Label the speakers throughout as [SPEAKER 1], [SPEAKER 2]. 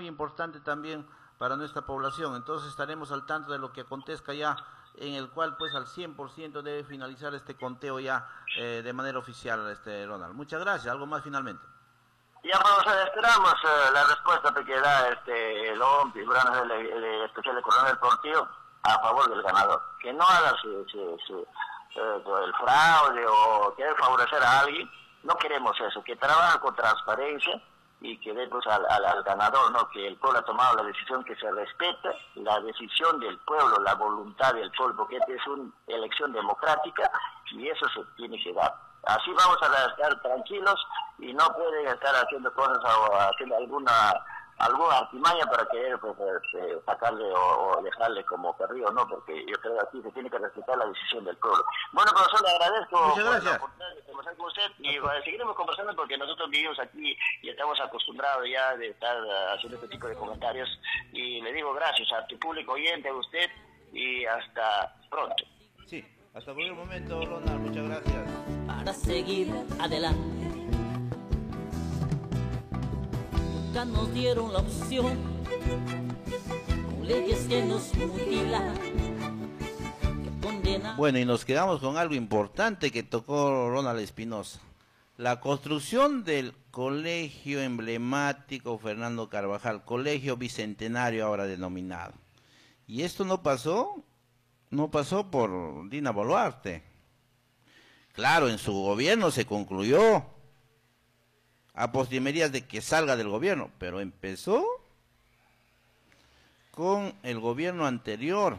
[SPEAKER 1] muy importante también para nuestra población. Entonces estaremos al tanto de lo que acontezca ya, en el cual pues al 100% debe finalizar este conteo ya de manera oficial, Ronald. Muchas gracias. ¿Algo más finalmente?
[SPEAKER 2] Ya, pues, esperamos la respuesta que da el OMPI, el especial de Coronel Portillo, a favor del ganador. Que no haga el fraude o quiere favorecer a alguien. No queremos eso, que trabaje con transparencia y que dé pues al ganador, ¿no? Que el pueblo ha tomado la decisión, que se respete la decisión del pueblo, la voluntad del pueblo, porque esta es una elección democrática y eso se tiene que dar. Así vamos a estar tranquilos y no pueden estar haciendo cosas o haciendo alguna artimaña para querer pues, sacarle o dejarle como perdido, ¿no? Porque yo creo que aquí se tiene que respetar la decisión del pueblo. Bueno, profesor, le agradezco
[SPEAKER 1] por la
[SPEAKER 2] oportunidad de conversar con usted y seguiremos conversando porque nosotros vivimos aquí y estamos acostumbrados ya de estar haciendo este tipo de comentarios y le digo gracias a tu público oyente, a usted y hasta pronto.
[SPEAKER 1] Sí, hasta cualquier momento, Ronald, muchas gracias.
[SPEAKER 3] Para seguir adelante, nunca nos dieron la opción, con leyes que nos mutilan, que condenan.
[SPEAKER 1] Bueno, y nos quedamos con algo importante que tocó Ronald Espinosa: la construcción del colegio emblemático Fernando Carvajal, colegio bicentenario ahora denominado. Y esto no pasó por Dina Boluarte. Claro, en su gobierno se concluyó, a postrimerías de que salga del gobierno, pero empezó con el gobierno anterior,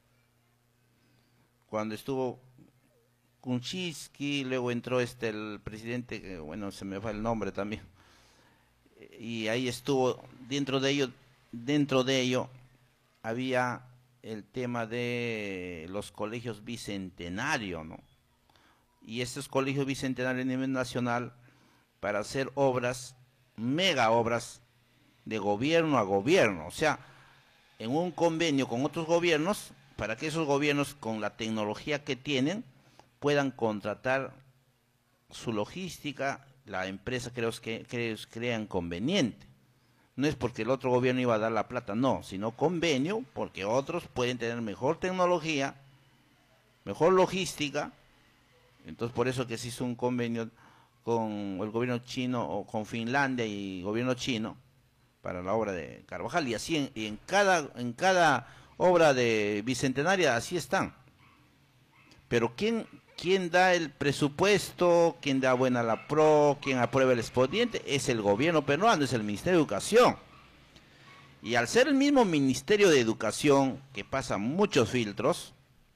[SPEAKER 1] cuando estuvo Kuczynski, luego entró el presidente, que bueno, se me fue el nombre también, y ahí estuvo, dentro de ello había el tema de los colegios bicentenarios, ¿no? Y estos colegios bicentenarios a nivel nacional, para hacer obras, mega obras, de gobierno a gobierno, o sea, en un convenio con otros gobiernos, para que esos gobiernos, con la tecnología que tienen, puedan contratar su logística, la empresa que ellos crean conveniente. No es porque el otro gobierno iba a dar la plata, no, sino convenio, porque otros pueden tener mejor tecnología, mejor logística. Entonces por eso que se hizo un convenio con el gobierno chino o con Finlandia y gobierno chino para la obra de Carvajal, y así en cada obra de bicentenaria así están. Pero ¿quién da el presupuesto? ¿Quién da buena la pro? ¿Quién aprueba el expediente? Es el gobierno peruano, es el Ministerio de Educación. Y al ser el mismo Ministerio de Educación, que pasa muchos filtros,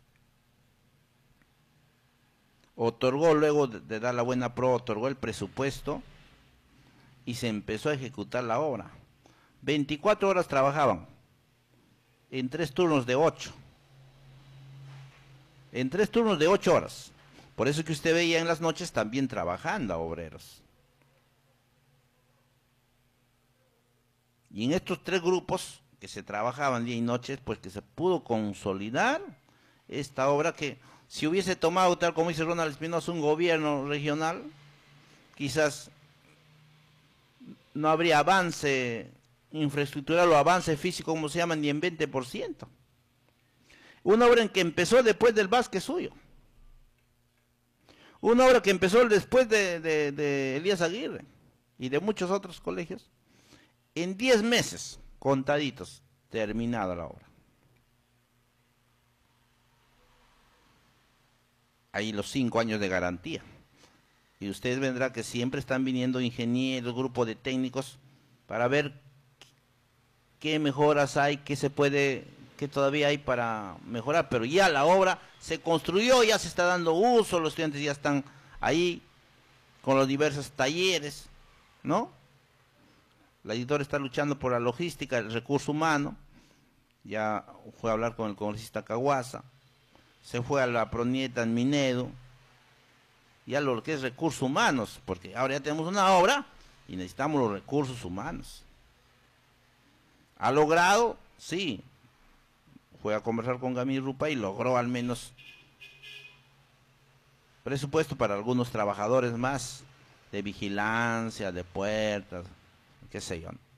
[SPEAKER 1] otorgó, luego de dar la buena pro, otorgó el presupuesto y se empezó a ejecutar la obra. 24 horas trabajaban, en 3 turnos de 8. En 3 turnos de 8 horas. Por eso que usted veía en las noches también trabajando a obreros. Y en estos 3 grupos que se trabajaban día y noche, pues que se pudo consolidar esta obra que, si hubiese tomado, tal como dice Ronald Espinosa, un gobierno regional, quizás no habría avance infraestructural o avance físico, como se llama, ni en 20%. Una obra en que empezó después del Vázquez Suyo. Una obra que empezó después de Elías Aguirre y de muchos otros colegios. En 10 meses, contaditos, terminada la obra. Hay los 5 años de garantía. Y usted vendrá que siempre están viniendo ingenieros, grupos de técnicos, para ver qué mejoras hay, qué todavía hay para mejorar. Pero ya la obra se construyó, ya se está dando uso, los estudiantes ya están ahí con los diversos talleres, ¿no? La editora está luchando por la logística, el recurso humano. Ya fue a hablar con el congresista Caguasa. Se fue a la Pronieta en Minedo, ya lo que es recursos humanos, porque ahora ya tenemos una obra y necesitamos los recursos humanos. ¿Ha logrado? Sí. Fue a conversar con Gamil Rupa y logró al menos presupuesto para algunos trabajadores más de vigilancia, de puertas, qué sé yo, ¿no?